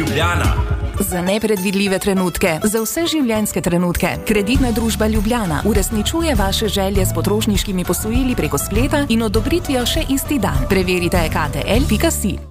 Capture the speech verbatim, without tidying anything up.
Ljubljana. Za nepredvidljive trenutke, za vse življenjske trenutke. Kreditna družba Ljubljana uresničuje vaše želje s potrošniškimi posojili preko spleta in odobritvijo še isti dan. Preverite k t l pika si.